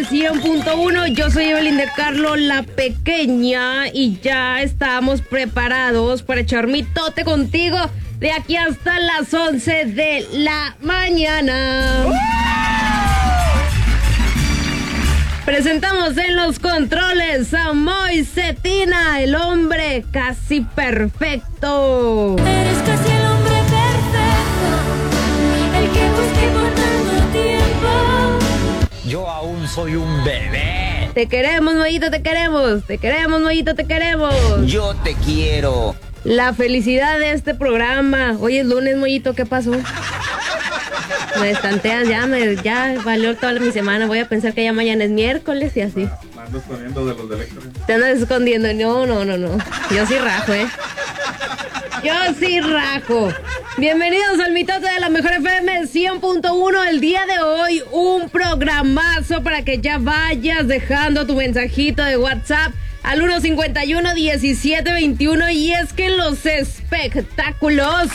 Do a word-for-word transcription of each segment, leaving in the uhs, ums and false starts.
cien punto uno. Yo soy Evelyn de Carlo, la pequeña, y ya estamos preparados para echar mitote contigo de aquí hasta las once de la mañana. Presentamos en los controles a Moy Cetina, el hombre casi perfecto. Eres casi el hombre perfecto, el que busqué por tanto tiempo. Yo aún soy un bebé. Te queremos, Moyito, te queremos. Te queremos, Moyito, te queremos. Yo te quiero. La felicidad de este programa. Hoy es lunes, Moyito, ¿qué pasó? Me estanteas, ya, me, ya valió toda mi semana. Voy a pensar que ya mañana es miércoles y así. Me ando escondiendo de los de Electra. Te andas escondiendo. No, no, no, no. Yo sí rajo, ¿eh? Yo sí rajo. Bienvenidos al mitote de la mejor F M cien punto uno. El día de hoy, un programazo para que ya vayas dejando tu mensajito de WhatsApp al uno cincuenta y uno, diecisiete veintiuno. Y es que en los espectáculos,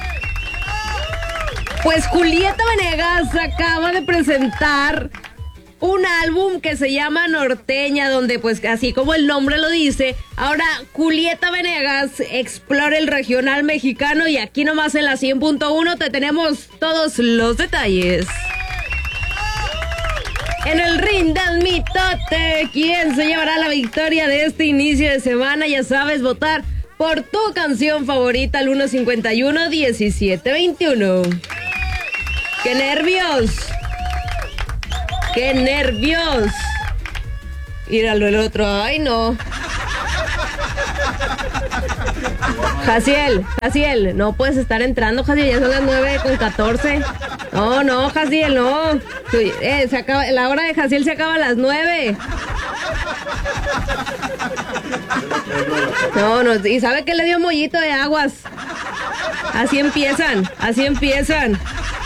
pues Julieta Venegas acaba de presentar un álbum que se llama Norteña, donde pues así como el nombre lo dice, ahora Julieta Venegas explora el regional mexicano, y aquí nomás en la cien punto uno te tenemos todos los detalles. En el ring del mitote, ¿quién se llevará la victoria de este inicio de semana? Ya sabes, votar por tu canción favorita al uno cincuenta y uno, diecisiete veintiuno. ¡Qué nervios! ¡Qué nervios! Míralo el otro. ¡Ay, no! Jaciel, Jaciel, no puedes estar entrando, Jaciel. Ya son las nueve con catorce. No, no, Jaciel, no. Eh, se acaba, la hora de Jaciel se acaba a las nueve. No, no. ¿Y sabe qué le dio Mollito de aguas? Así empiezan, así empiezan.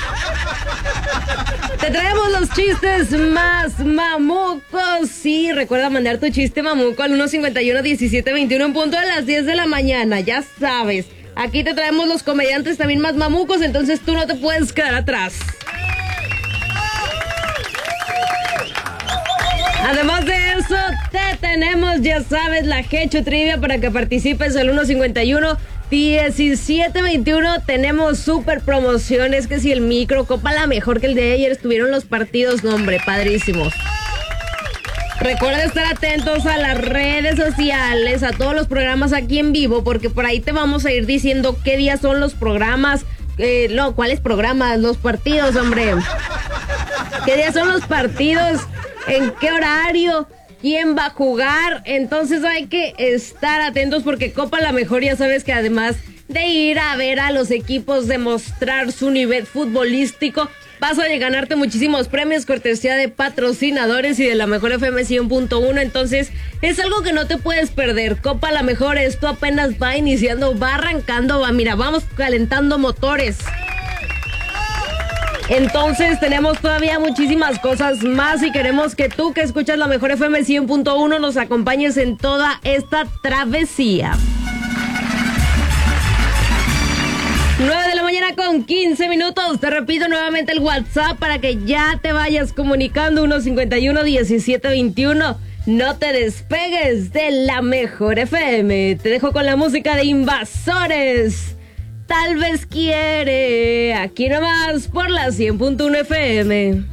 Te traemos los chistes más mamucos. Sí, recuerda mandar tu chiste mamuco al uno cincuenta y uno, diecisiete veintiuno en punto de las diez de la mañana. Ya sabes, aquí te traemos los comediantes también más mamucos, entonces tú no te puedes quedar atrás. Además de eso, te tenemos, ya sabes, la Hecho Trivia para que participes al uno cincuenta y uno, diecisiete veintiuno. Tenemos super promociones, que si el micro, Copa la mejor, que el de ayer estuvieron los partidos, no hombre, padrísimos. Recuerda estar atentos a las redes sociales, a todos los programas aquí en vivo, porque por ahí te vamos a ir diciendo qué días son los programas, eh, no, ¿cuáles programas? Los partidos, hombre. ¿Qué días son los partidos? ¿En qué horario? ¿Quién va a jugar? Entonces hay que estar atentos, porque Copa la mejor, ya sabes que además de ir a ver a los equipos demostrar su nivel futbolístico, vas a ganarte muchísimos premios cortesía de patrocinadores y de la mejor F M cien punto uno. Entonces es algo que no te puedes perder. Copa la mejor, esto apenas va iniciando, va arrancando, va, mira, vamos calentando motores. Entonces tenemos todavía muchísimas cosas más y queremos que tú, que escuchas la mejor F M cien punto uno, nos acompañes en toda esta travesía. nueve de la mañana con quince minutos. Te repito nuevamente el WhatsApp para que ya te vayas comunicando, uno cincuenta y uno, diecisiete veintiuno. No te despegues de la mejor F M. Te dejo con la música de Invasores. Tal vez quiere, aquí nomás por la cien punto uno F M.